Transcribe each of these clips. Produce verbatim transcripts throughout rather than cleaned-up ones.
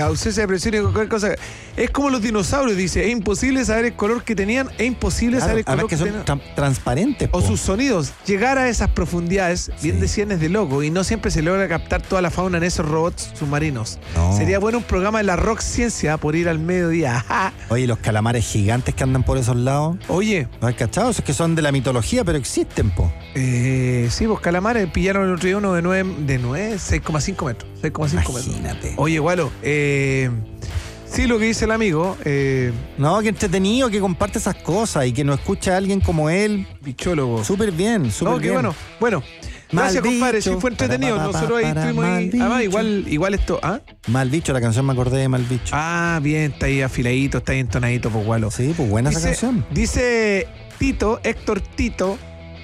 ausencia de presión y cualquier cosa. Es como los dinosaurios, dice, es imposible saber el color que tenían, es imposible Claro, saber el color además que son tenían. tra- transparentes. O po. sus sonidos. Llegar a esas profundidades, bien Sí. decían, es de loco, y no siempre se logra captar toda la fauna en esos robots submarinos. No. Sería bueno un programa de la Rock Ciencia por ir al mediodía. Oye, los calamares gigantes que andan por esos lados. Oye, ¿No has cachado? Esos que son de la mitología, pero existen, po. eh, sí, pues calamares pillaron el otro día uno de nueve, de nueve, seis coma cinco metros. seis coma cinco metros. Imagínate. Oye, Gualo, eh, sí, lo que dice el amigo, eh, No, que entretenido, que comparte esas cosas y que nos escucha a alguien como él. bichólogo. Súper bien, súper No, qué bien. bueno. Bueno, gracias, Mal compadre. bicho. Sí, fue entretenido. Para, pa, pa, Nosotros ahí para, estuvimos ahí. mal Además, bicho. igual, igual esto. ¿Ah? Mal bicho, la canción me acordé de Mal bicho. Ah, bien, está ahí afiladito, está ahí entonadito, pues, Gualo. Sí, pues buena esa Dice, canción. dice Tito, Héctor Tito.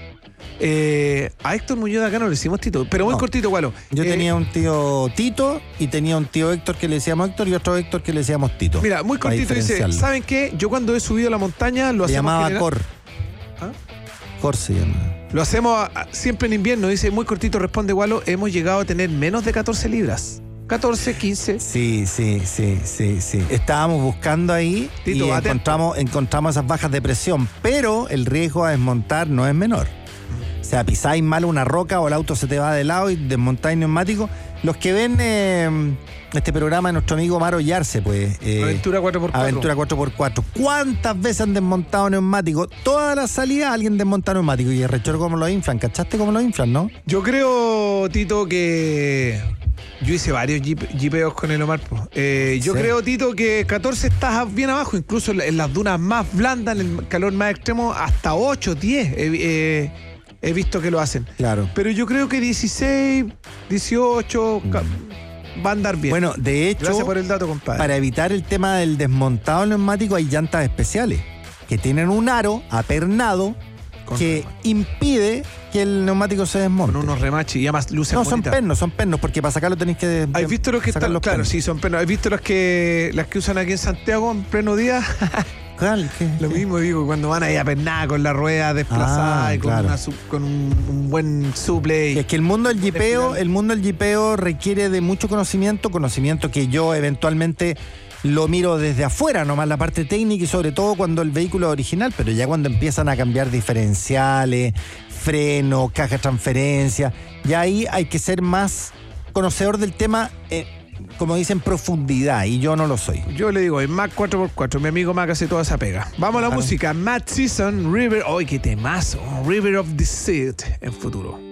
Eh, a Héctor Muñoz de acá no le decimos Tito, pero muy No. cortito, Gualo. Yo Eh, tenía un tío Tito y tenía un tío Héctor que le decíamos Héctor y otro Héctor que le decíamos Tito. Mira, muy para cortito dice, diferenciarlo. ¿saben qué? Yo cuando he subido a la montaña lo Se hacemos llamaba general- Cor. ¿Ah? Cor se llama. Lo hacemos a- a- siempre en invierno, dice, muy cortito, responde Gualo, hemos llegado a tener menos de catorce libras. catorce, quince. Sí, sí, sí, sí, sí. Estábamos buscando ahí Tito, y atento. encontramos, encontramos esas bajas de presión, pero el riesgo a desmontar no es menor. O sea, pisáis mal una roca o el auto se te va de lado y desmontáis neumático. Los que ven eh, este programa de nuestro amigo Maro Yarse, pues. eh, Aventura cuatro por cuatro. Aventura cuatro por cuatro. ¿Cuántas veces han desmontado neumáticos? Toda la salida alguien desmonta neumáticos y el rechor cómo lo inflan. ¿Cachaste cómo lo inflan, no? Yo creo, Tito, que yo hice varios jeep- jeepeos con el Omar. po. Eh, yo Sí. creo, Tito, que catorce estás bien abajo, incluso en la- en las dunas más blandas, en el calor más extremo, hasta ocho, diez he, eh, he visto que lo hacen. Claro. Pero yo creo que dieciséis, dieciocho ca- va a andar bien. Bueno, de hecho, gracias por el dato, compadre. para evitar el tema del desmontado del neumático hay llantas especiales que tienen un aro apernado Con que remache. impide que el neumático se desmonte. Con unos remaches y además luces no, son bonitas. pernos, son pernos, porque para sacarlo tenéis que... ¿Has visto los que sacar están? los Claro, pernos. sí, son pernos. ¿Has visto las que las que usan aquí en Santiago en pleno día? ¿Cuál? ¿Qué? Lo qué? mismo digo, cuando van ahí a pernada con la rueda desplazada Ah, y con, claro. una su- con un, un buen suple. Es que el mundo del jipeo, Desfilar. el mundo del jipeo requiere de mucho conocimiento, conocimiento que yo eventualmente lo miro desde afuera, nomás la parte técnica y sobre todo cuando el vehículo es original, pero ya cuando empiezan a cambiar diferenciales, freno, caja de transferencia, ya ahí hay que ser más conocedor del tema, eh, como dicen, profundidad, y yo no lo soy. Yo le digo, en Mac cuatro por cuatro, mi amigo Mac hace toda esa pega. Vamos a la Claro. música. Matt Season, River. ¡Ay, qué temazo! River of the Sea en futuro.